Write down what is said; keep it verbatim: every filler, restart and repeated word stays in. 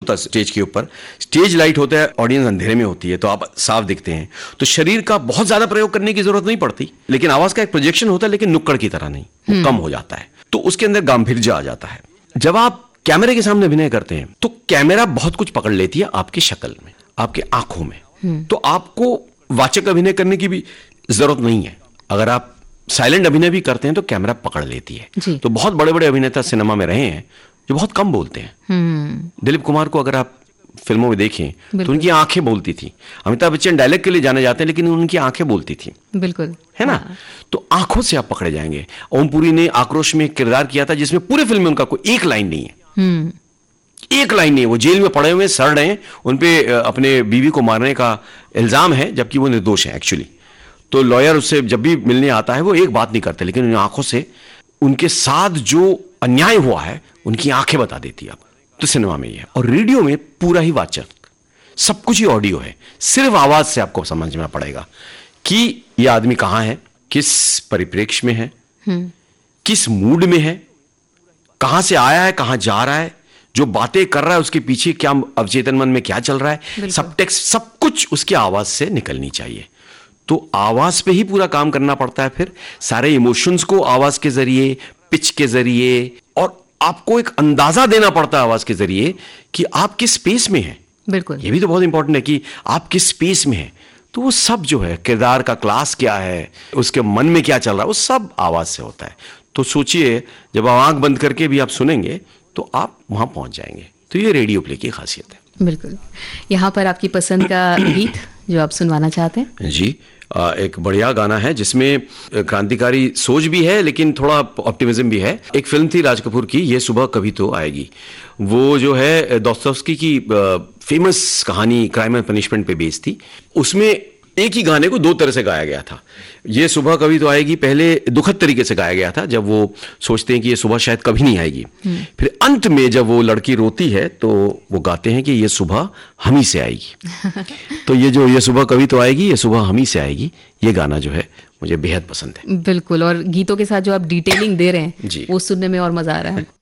होता स्टेज के ऊपर, स्टेज लाइट होता है, ऑडियंस अंधेरे में होती है तो आप साफ दिखते हैं, तो शरीर का बहुत ज्यादा प्रयोग करने की जरूरत नहीं पड़ती, लेकिन आवाज का एक प्रोजेक्शन होता है, लेकिन नुक्कड़ की तरह नहीं, वो कम हो जाता है, तो उसके अंदर गांभीर्य आ जाता है। जब आप कैमरे के सामने अभिनय करते हैं तो कैमरा बहुत कुछ पकड़ लेती है आपकी शक्ल में, आपकी आंखों में, तो आपको वाचक अभिनय करने की भी जरूरत नहीं है। अगर आप साइलेंट अभिनय भी करते हैं तो कैमरा पकड़ लेती है। तो बहुत बड़े बड़े अभिनेता सिनेमा में रहे हैं जो बहुत कम बोलते हैं। दिलीप कुमार को अगर आप फिल्मों में देखें तो उनकी आंखें बोलती थी। अमिताभ बच्चन डायलॉग के लिए जाने जाते हैं लेकिन उनकी आंखें बोलती थी, बिल्कुल, है ना। हाँ। तो आंखों से आप पकड़े जाएंगे। ओम पुरी ने आक्रोश में एक किरदार किया था जिसमें पूरे फिल्म में उनका कोई एक लाइन नहीं है, एक लाइन नहीं है। वो जेल में पड़े हुए सड़ रहे हैं, उनपे अपने बीवी को मारने का इल्जाम है जबकि वो निर्दोष है एक्चुअली। तो लॉयर उससे जब भी मिलने आता है वो एक बात नहीं करते, लेकिन उन आंखों से उनके साथ जो अन्याय हुआ है उनकी आंखें बता देती है। तो सिनेमा में ही है, और रेडियो में पूरा ही वाचक, सब कुछ ही ऑडियो है। सिर्फ आवाज से आपको समझना पड़ेगा कि ये आदमी कहां है, किस परिप्रेक्ष्य में है, किस मूड में है, कहां से आया है, कहां जा रहा है, जो बातें कर रहा है उसके पीछे क्या अवचेतन मन में क्या चल रहा है, सब टेक्स्ट, सब कुछ उसकी आवाज से निकलनी चाहिए। तो आवाज पे ही पूरा काम करना पड़ता है। फिर सारे इमोशंस को आवाज के जरिए, पिच के जरिए, और आपको एक अंदाजा देना पड़ता है आवाज के जरिए कि आप किस स्पेस में हैं। बिल्कुल, ये भी तो बहुत इंपॉर्टेंट है कि आप किस स्पेस में हैं। तो वो सब जो है, किरदार का क्लास क्या है, उसके मन में क्या चल रहा है, वो सब आवाज से होता है। तो सोचिए, जब आप आंख बंद करके भी आप सुनेंगे तो आप वहां पहुंच जाएंगे। तो ये रेडियो प्ले की खासियत है। बिल्कुल। यहाँ पर आपकी पसंद का गीत जो आप सुनवाना चाहते हैं? जी, एक बढ़िया गाना है जिसमें क्रांतिकारी सोच भी है लेकिन थोड़ा ऑप्टिमिज्म भी है। एक फिल्म थी राज कपूर की, ये सुबह कभी तो आएगी। वो जो है दोस्तोव्स्की की फेमस कहानी क्राइम एंड पनिशमेंट पे बेस्ड थी। उसमें एक ही गाने को दो तरह से गाया गया था। ये सुबह कभी तो आएगी पहले दुखद तरीके से गाया गया था, जब वो सोचते हैं कि ये सुबह शायद कभी नहीं आएगी। फिर अंत में जब वो लड़की रोती है तो वो गाते हैं कि ये सुबह हम ही से आएगी। तो ये जो ये सुबह कभी तो आएगी, ये सुबह हम ही से आएगी, ये गाना जो है मुझे बेहद पसंद है। बिल्कुल, और गीतों के साथ जो आप डिटेलिंग दे रहे हैं वो सुनने में और मजा आ रहा है।